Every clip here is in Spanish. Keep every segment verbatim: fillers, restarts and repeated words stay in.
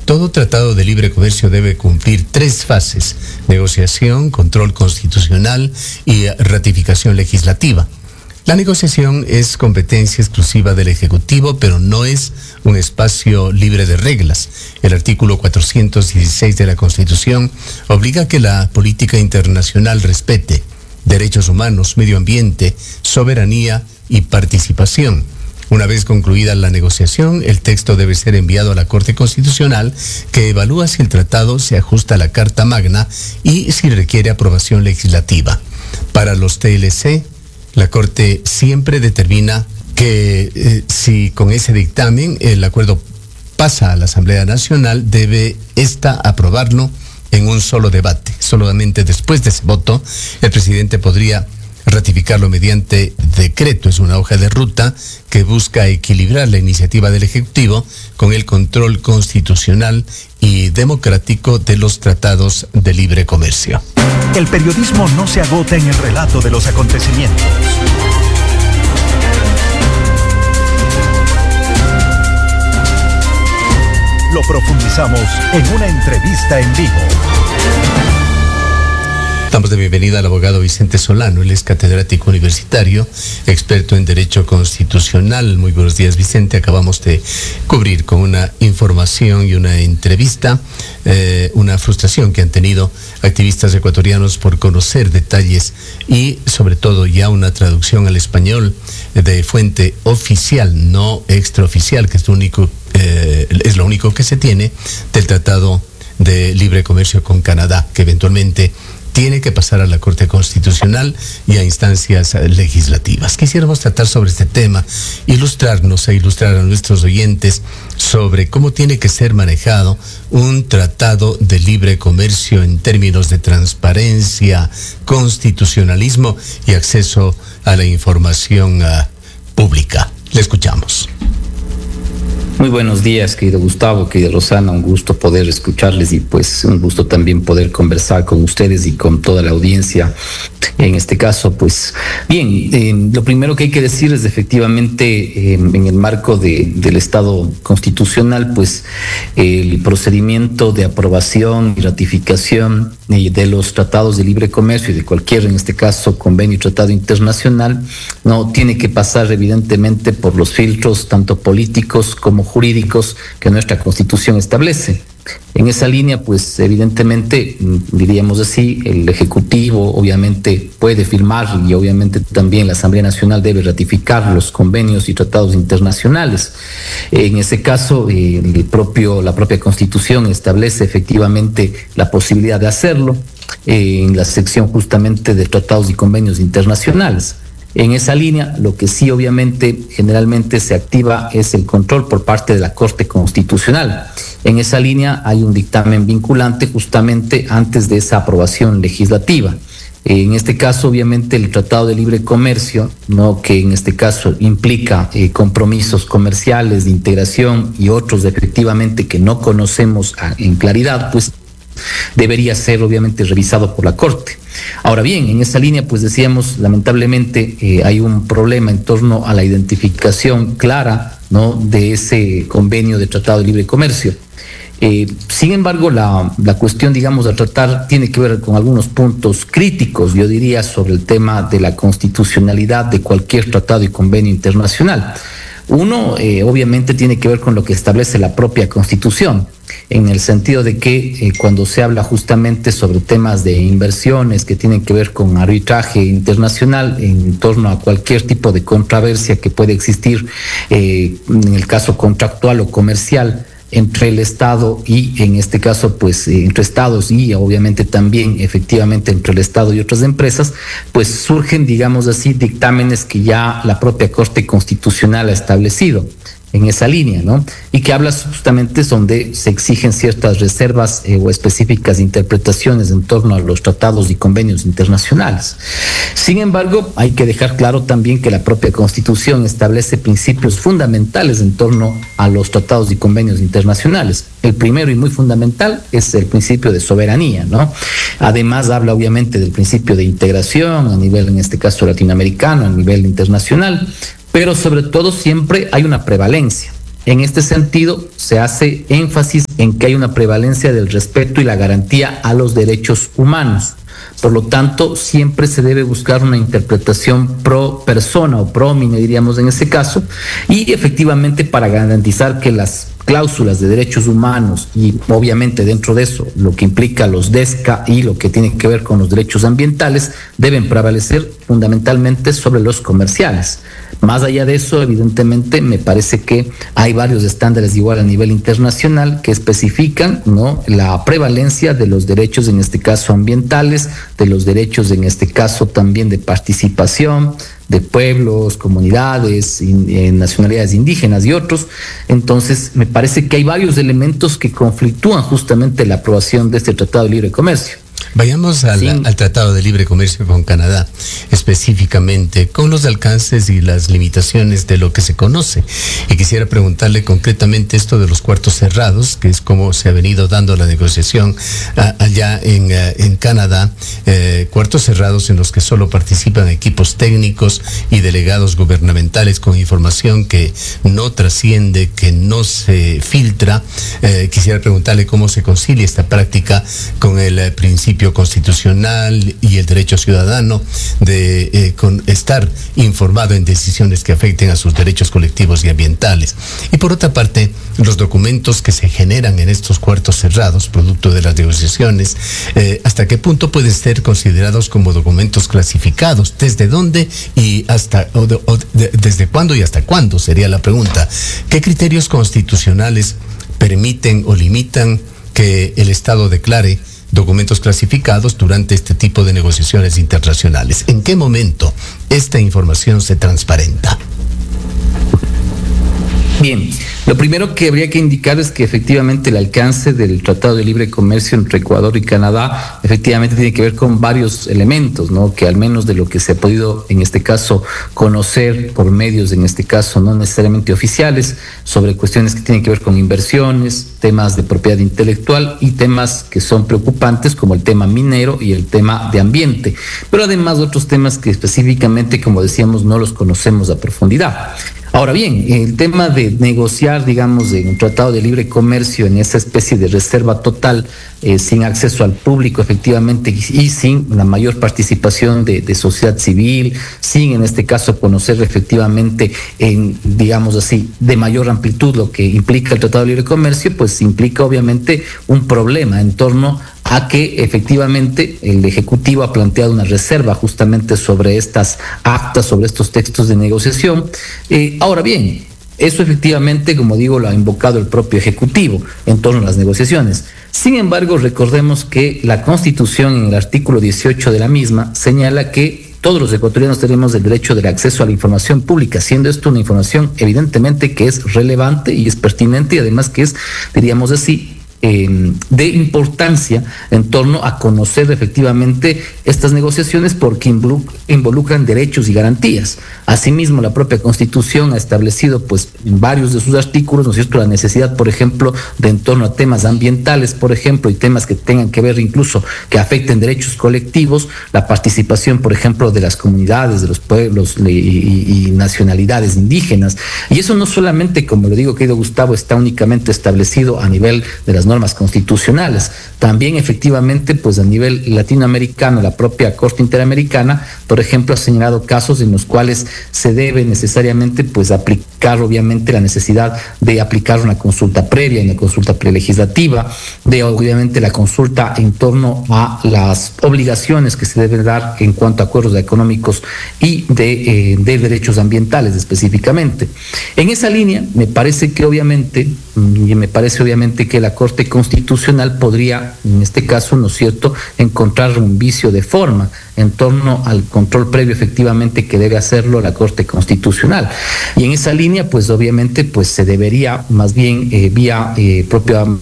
Todo tratado de libre comercio debe cumplir tres fases: negociación, control constitucional y ratificación legislativa. La negociación es competencia exclusiva del Ejecutivo, pero no es un espacio libre de reglas. El artículo cuatrocientos dieciséis de la Constitución obliga a que la política internacional respete derechos humanos, medio ambiente, soberanía y participación. Una vez concluida la negociación, el texto debe ser enviado a la Corte Constitucional, que evalúa si el tratado se ajusta a la Carta Magna y si requiere aprobación legislativa. Para los T L C, la Corte siempre determina que eh, si con ese dictamen el acuerdo pasa a la Asamblea Nacional, debe ésta aprobarlo en un solo debate. Solamente después de ese voto, el presidente podría ratificarlo mediante decreto. Es una hoja de ruta que busca equilibrar la iniciativa del Ejecutivo con el control constitucional y democrático de los tratados de libre comercio. El periodismo no se agota en el relato de los acontecimientos. Lo profundizamos en una entrevista en vivo. Damos de bienvenida al abogado Vicente Solano. Él es catedrático universitario, experto en Derecho Constitucional. Muy buenos días, Vicente. Acabamos de cubrir con una información y una entrevista eh, una frustración que han tenido activistas ecuatorianos por conocer detalles y, sobre todo, ya una traducción al español de fuente oficial, no extraoficial, que es lo único, eh, es lo único que se tiene del Tratado de Libre Comercio con Canadá, que eventualmente tiene que pasar a la Corte Constitucional y a instancias legislativas. Quisiéramos tratar sobre este tema, ilustrarnos e ilustrar a nuestros oyentes sobre cómo tiene que ser manejado un tratado de libre comercio en términos de transparencia, constitucionalismo y acceso a la información uh, pública. Le escuchamos. Muy buenos días, querido Gustavo, querida Rosana, un gusto poder escucharles y pues un gusto también poder conversar con ustedes y con toda la audiencia. En este caso, pues bien, eh, lo primero que hay que decir es efectivamente eh, en el marco de, del Estado constitucional, pues el procedimiento de aprobación y ratificación eh, de los tratados de libre comercio y de cualquier, en este caso, convenio y tratado internacional, no tiene que pasar evidentemente por los filtros tanto políticos como jurídicos que nuestra Constitución establece. En esa línea, pues evidentemente, diríamos así, el Ejecutivo obviamente puede firmar y obviamente también la Asamblea Nacional debe ratificar los convenios y tratados internacionales. En ese caso, el propio, la propia Constitución establece efectivamente la posibilidad de hacerlo en la sección justamente de tratados y convenios internacionales. En esa línea, lo que sí obviamente generalmente se activa es el control por parte de la Corte Constitucional. En esa línea hay un dictamen vinculante justamente antes de esa aprobación legislativa. En este caso, obviamente, el Tratado de Libre Comercio, ¿no?, que en este caso implica eh, compromisos comerciales de integración y otros efectivamente que no conocemos a, en claridad, pues debería ser obviamente revisado por la Corte. Ahora bien, en esa línea, pues decíamos, lamentablemente eh, hay un problema en torno a la identificación clara, ¿no?, de ese convenio de Tratado de Libre Comercio. Eh, sin embargo, la, la cuestión, digamos, a tratar tiene que ver con algunos puntos críticos, yo diría, sobre el tema de la constitucionalidad de cualquier tratado y convenio internacional. Uno, eh, obviamente, tiene que ver con lo que establece la propia Constitución, en el sentido de que eh, cuando se habla justamente sobre temas de inversiones que tienen que ver con arbitraje internacional en torno a cualquier tipo de controversia que puede existir, eh, en el caso contractual o comercial, entre el Estado y, en este caso, pues eh, entre Estados y obviamente también efectivamente entre el Estado y otras empresas, pues surgen, digamos así, dictámenes que ya la propia Corte Constitucional ha establecido en esa línea, ¿no? Y que habla justamente donde se exigen ciertas reservas eh, o específicas interpretaciones en torno a los tratados y convenios internacionales. Sin embargo, hay que dejar claro también que la propia Constitución establece principios fundamentales en torno a los tratados y convenios internacionales. El primero y muy fundamental es el principio de soberanía, ¿no? Además, habla obviamente del principio de integración a nivel, en este caso, latinoamericano, a nivel internacional, pero sobre todo siempre hay una prevalencia. En este sentido, se hace énfasis en que hay una prevalencia del respeto y la garantía a los derechos humanos. Por lo tanto, siempre se debe buscar una interpretación pro persona o pro homine, diríamos en ese caso, y efectivamente para garantizar que las cláusulas de derechos humanos y obviamente dentro de eso lo que implica los DESCA y lo que tiene que ver con los derechos ambientales deben prevalecer fundamentalmente sobre los comerciales. Más allá de eso, evidentemente, me parece que hay varios estándares igual a nivel internacional que especifican, ¿no?, la prevalencia de los derechos, en este caso ambientales, de los derechos, en este caso también de participación, de pueblos, comunidades, in, eh, nacionalidades indígenas y otros. Entonces, me parece que hay varios elementos que conflictúan justamente la aprobación de este Tratado de Libre Comercio. Vayamos al, sí. al Tratado de Libre Comercio con Canadá, específicamente con los alcances y las limitaciones de lo que se conoce. Y quisiera preguntarle concretamente esto de los cuartos cerrados, que es como se ha venido dando la negociación a, allá en, a, en Canadá, eh, cuartos cerrados en los que solo participan equipos técnicos y delegados gubernamentales con información que no trasciende, que no se filtra. Eh, quisiera preguntarle cómo se concilia esta práctica con el eh, principio constitucional y el derecho ciudadano de eh, con estar informado en decisiones que afecten a sus derechos colectivos y ambientales. Y por otra parte, los documentos que se generan en estos cuartos cerrados, producto de las negociaciones, eh, ¿hasta qué punto pueden ser considerados como documentos clasificados? ¿Desde dónde y hasta, o de, o de, desde cuándo y hasta cuándo? Sería la pregunta. ¿Qué criterios constitucionales permiten o limitan que el Estado declare documentos clasificados durante este tipo de negociaciones internacionales? ¿En qué momento esta información se transparenta? Bien, lo primero que habría que indicar es que efectivamente el alcance del Tratado de Libre Comercio entre Ecuador y Canadá efectivamente tiene que ver con varios elementos, ¿no?, que al menos de lo que se ha podido en este caso conocer por medios, en este caso no necesariamente oficiales, sobre cuestiones que tienen que ver con inversiones, temas de propiedad intelectual y temas que son preocupantes como el tema minero y el tema de ambiente, pero además otros temas que específicamente, como decíamos, no los conocemos a profundidad. Ahora bien, el tema de negociar, digamos, en un tratado de libre comercio en esa especie de reserva total, eh, sin acceso al público efectivamente y, y sin la mayor participación de, de sociedad civil, sin en este caso conocer efectivamente en, digamos así, de mayor amplitud lo que implica el tratado de libre comercio, pues implica obviamente un problema en torno a que efectivamente el Ejecutivo ha planteado una reserva justamente sobre estas actas, sobre estos textos de negociación. Eh, ahora bien, eso efectivamente, como digo, lo ha invocado el propio Ejecutivo en torno a las negociaciones. Sin embargo, recordemos que la Constitución, en el artículo dieciocho de la misma, señala que todos los ecuatorianos tenemos el derecho del acceso a la información pública, siendo esto una información evidentemente que es relevante y es pertinente y además que es, diríamos así, Eh, de importancia en torno a conocer efectivamente estas negociaciones porque involucran derechos y garantías. Asimismo, la propia Constitución ha establecido pues en varios de sus artículos, ¿no es cierto?, la necesidad, por ejemplo, de en torno a temas ambientales, por ejemplo, y temas que tengan que ver incluso que afecten derechos colectivos, la participación, por ejemplo, de las comunidades, de los pueblos y, y, y nacionalidades indígenas. Y eso no solamente, como le digo, querido Gustavo, está únicamente establecido a nivel de las normas constitucionales, también efectivamente pues a nivel latinoamericano, la propia Corte Interamericana, por ejemplo, ha señalado casos en los cuales se debe necesariamente pues aplicar obviamente la necesidad de aplicar una consulta previa, una consulta prelegislativa, de obviamente la consulta en torno a las obligaciones que se deben dar en cuanto a acuerdos económicos y de, eh, de derechos ambientales específicamente. En esa línea me parece que obviamente, y me parece obviamente que la Corte Constitucional podría, en este caso, ¿no es cierto?, encontrar un vicio de forma en torno al control previo efectivamente que debe hacerlo la Corte Constitucional. Y en esa línea, pues obviamente, pues se debería más bien eh, vía eh, propia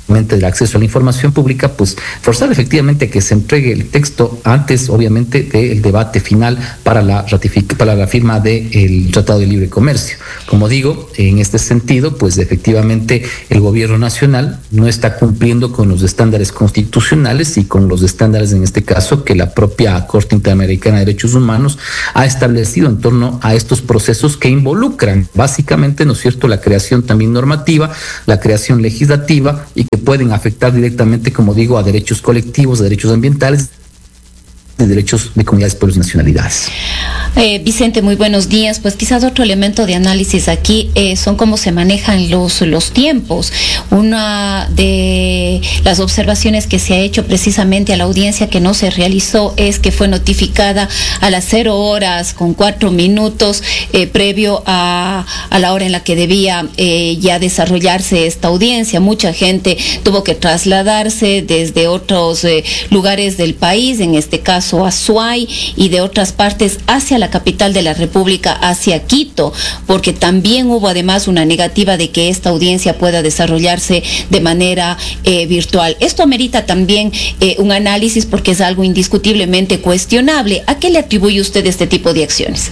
del acceso a la información pública, pues forzar efectivamente que se entregue el texto antes, obviamente, del debate final para la ratific para la firma del Tratado de Libre Comercio. Como digo, en este sentido, pues efectivamente el gobierno nacional no está cumpliendo con los estándares constitucionales y con los estándares, en este caso, que la propia Corte Interamericana de Derechos Humanos ha establecido en torno a estos procesos que involucran básicamente, ¿no es cierto?, la creación también normativa, la creación legislativa y que pueden afectar directamente, como digo, a derechos colectivos, a derechos ambientales, de derechos de comunidades, pueblos y nacionalidades. Eh, Vicente, muy buenos días. Pues quizás otro elemento de análisis aquí eh, son cómo se manejan los, los tiempos. Una de las observaciones que se ha hecho precisamente a la audiencia que no se realizó es que fue notificada a las cero horas con cuatro minutos eh, previo a, a la hora en la que debía eh, ya desarrollarse esta audiencia. Mucha gente tuvo que trasladarse desde otros eh, lugares del país, en este caso Azuay, y de otras partes hacia la capital de la República, hacia Quito, porque también hubo además una negativa de que esta audiencia pueda desarrollarse de manera eh, virtual. Esto amerita también eh, un análisis porque es algo indiscutiblemente cuestionable. ¿A qué le atribuye usted este tipo de acciones?